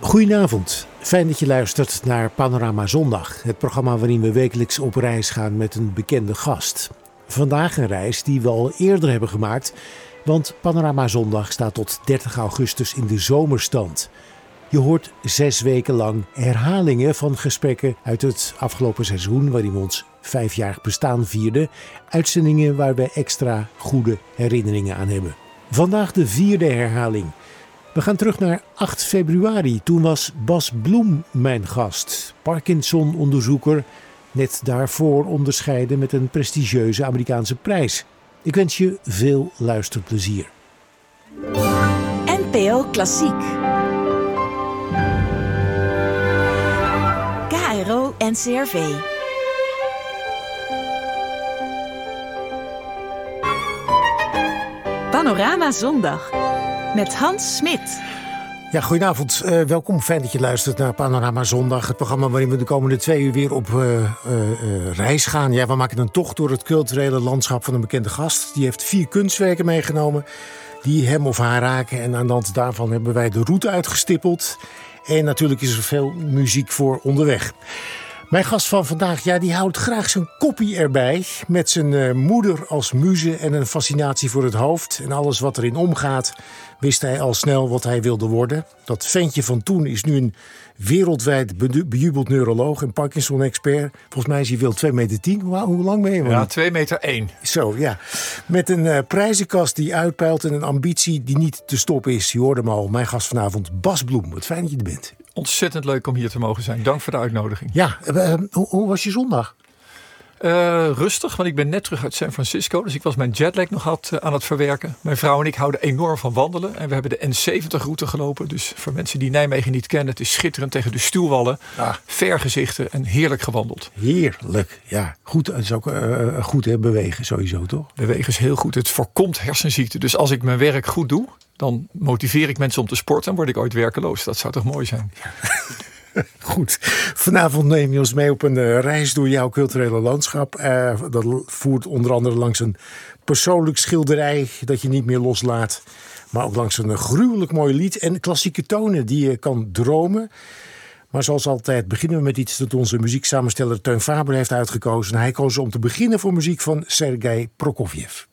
Goedenavond, fijn dat je luistert naar Panorama Zondag. Het programma waarin we wekelijks op reis gaan met een bekende gast. Vandaag een reis die we al eerder hebben gemaakt, want Panorama Zondag staat tot 30 augustus in de zomerstand. Je hoort 6 weken lang herhalingen van gesprekken uit het afgelopen seizoen waarin we ons 5-jarig bestaan vierden. Uitzendingen waar we extra goede herinneringen aan hebben. Vandaag de 4e herhaling. We gaan terug naar 8 februari. Toen was Bas Bloem mijn gast. Parkinson-onderzoeker. Net daarvoor onderscheiden met een prestigieuze Amerikaanse prijs. Ik wens je veel luisterplezier. NPO Klassiek. KRO NCRV. Panorama Zondag. Met Hans Smit. Ja, goedenavond. Welkom. Fijn dat je luistert naar Panorama Zondag. Het programma waarin we de komende 2 uur weer op reis gaan. Ja, we maken een tocht door het culturele landschap van een bekende gast. Die heeft 4 kunstwerken meegenomen die hem of haar raken. En aan de hand daarvan hebben wij de route uitgestippeld. En natuurlijk is er veel muziek voor onderweg. Mijn gast van vandaag, ja, die houdt graag zijn koppie erbij. Met zijn moeder als muze en een fascinatie voor het hoofd. En alles wat erin omgaat, wist hij al snel wat hij wilde worden. Dat ventje van toen is nu een wereldwijd bejubeld neuroloog en Parkinson-expert. Volgens mij is hij wel 2,10 meter. Hoe lang ben je? Ja, 2,1 meter. Zo, ja. Met een prijzenkast die uitpeilt en een ambitie die niet te stoppen is. Je hoorde hem al, mijn gast vanavond, Bas Bloem. Wat fijn dat je er bent. Ontzettend leuk om hier te mogen zijn. Dank voor de uitnodiging. Ja, hoe was je zondag? Rustig, want ik ben net terug uit San Francisco. Dus ik was mijn jetlag nog aan het verwerken. Mijn vrouw en ik houden enorm van wandelen. En we hebben de N70-route gelopen. Dus voor mensen die Nijmegen niet kennen, het is schitterend tegen de stuwwallen. Vergezichten en heerlijk gewandeld. Heerlijk, ja. Goed, het is ook goed hè, bewegen sowieso, toch? Bewegen is heel goed. Het voorkomt hersenziekten. Dus als ik mijn werk goed doe, dan motiveer ik mensen om te sporten en word ik ooit werkeloos. Dat zou toch mooi zijn? Ja. Goed. Vanavond neem je ons mee op een reis door jouw culturele landschap. Dat voert onder andere langs een persoonlijk schilderij dat je niet meer loslaat. Maar ook langs een gruwelijk mooi lied en klassieke tonen die je kan dromen. Maar zoals altijd beginnen we met iets dat onze muzieksamensteller Teun Faber heeft uitgekozen. Hij koos om te beginnen voor muziek van Sergei Prokofjev.